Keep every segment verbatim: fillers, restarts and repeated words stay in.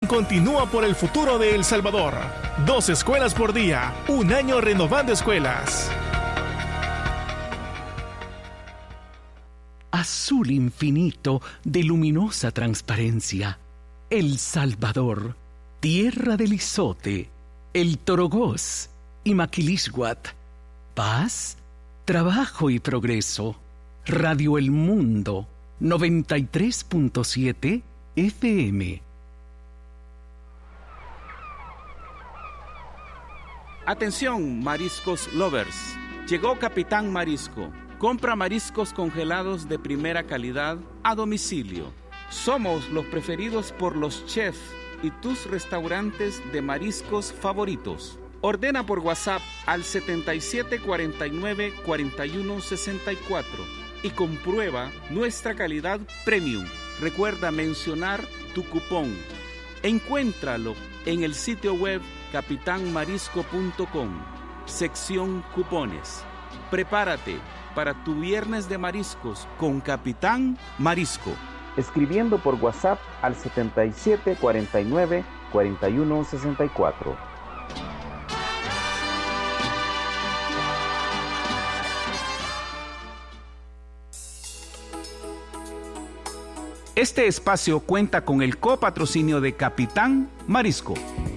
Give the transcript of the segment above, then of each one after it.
continúa por el futuro de El Salvador. Dos escuelas por día, un año renovando escuelas. Azul infinito de luminosa transparencia. El Salvador, tierra del Izote, el Torogós y Maquilisguat. Paz, trabajo y progreso. Radio El Mundo, noventa y tres punto siete F M. Atención, mariscos lovers. Llegó Capitán Marisco. Compra mariscos congelados de primera calidad a domicilio. Somos los preferidos por los chefs y tus restaurantes de mariscos favoritos. Ordena por WhatsApp al setenta y siete cuarenta y nueve cuarenta y uno sesenta y cuatro y comprueba nuestra calidad premium. Recuerda mencionar tu cupón. Encuéntralo en el sitio web capitán marisco punto com, sección cupones. Prepárate para tu viernes de mariscos con Capitán Marisco. Escribiendo por WhatsApp al setenta y siete cuarenta y nueve cuarenta y uno sesenta y cuatro. Este espacio cuenta con el copatrocinio de Capitán Marisco.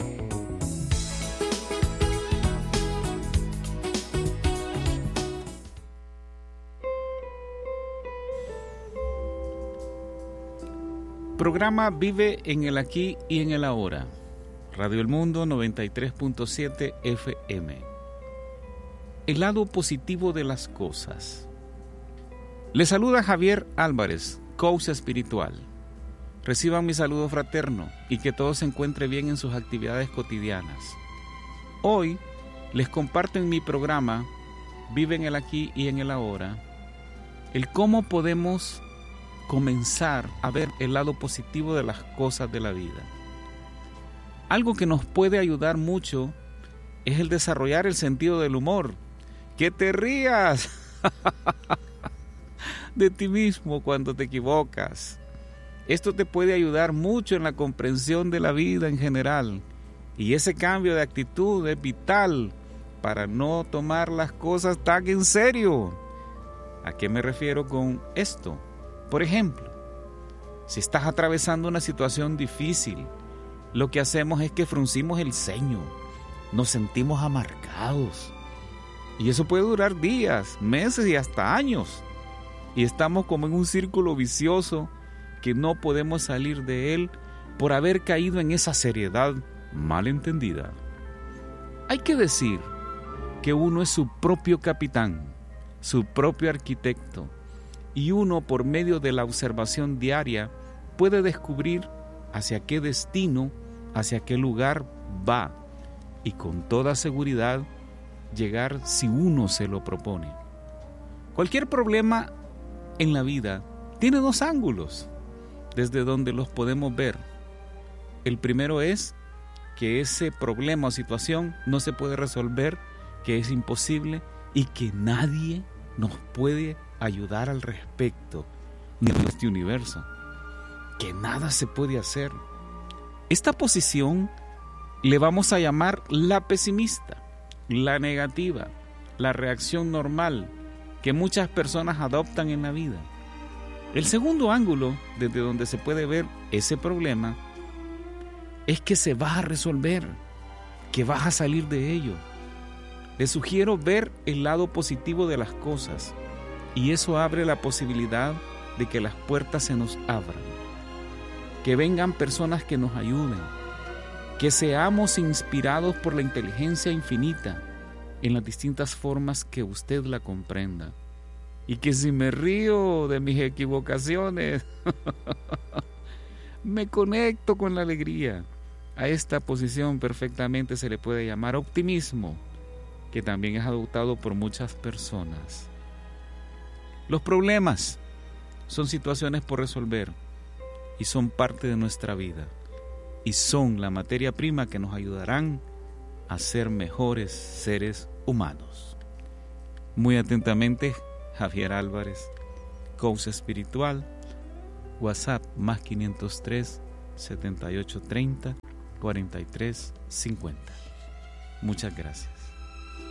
Programa Vive en el Aquí y en el Ahora. Radio El Mundo noventa y tres punto siete F M. El lado positivo de las cosas. Le saluda Javier Álvarez, coach espiritual. Reciban mi saludo fraterno y que todo se encuentre bien en sus actividades cotidianas. Hoy les comparto en mi programa Vive en el Aquí y en el Ahora el cómo podemos comenzar a ver el lado positivo de las cosas de la vida. Algo que nos puede ayudar mucho es el desarrollar el sentido del humor. ¡Que te rías de ti mismo cuando te equivocas! Esto te puede ayudar mucho en la comprensión de la vida en general. Y ese cambio de actitud es vital para no tomar las cosas tan en serio. ¿A qué me refiero con esto? Por ejemplo, si estás atravesando una situación difícil, lo que hacemos es que fruncimos el ceño, nos sentimos amargados. Y eso puede durar días, meses y hasta años. Y estamos como en un círculo vicioso que no podemos salir de él por haber caído en esa seriedad mal entendida. Hay que decir que uno es su propio capitán, su propio arquitecto. Y uno, por medio de la observación diaria, puede descubrir hacia qué destino, hacia qué lugar va, y con toda seguridad llegar si uno se lo propone. Cualquier problema en la vida tiene dos ángulos desde donde los podemos ver. El primero es que ese problema o situación no se puede resolver, que es imposible y que nadie nos puede ayudar al respecto de este universo, que nada se puede hacer. Esta posición le vamos a llamar la pesimista, la negativa, la reacción normal que muchas personas adoptan en la vida. El segundo ángulo desde donde se puede ver ese problema es que se va a resolver, que vas a salir de ello. Les sugiero ver el lado positivo de las cosas. Y eso abre la posibilidad de que las puertas se nos abran, que vengan personas que nos ayuden, que seamos inspirados por la inteligencia infinita en las distintas formas que usted la comprenda. Y que si me río de mis equivocaciones, me conecto con la alegría. A esta posición perfectamente se le puede llamar optimismo, que también es adoptado por muchas personas. Los problemas son situaciones por resolver y son parte de nuestra vida y son la materia prima que nos ayudarán a ser mejores seres humanos. Muy atentamente, Javier Álvarez, coach espiritual. WhatsApp más quinientos tres, setenta y ocho treinta, cuarenta y tres cincuenta. Muchas gracias.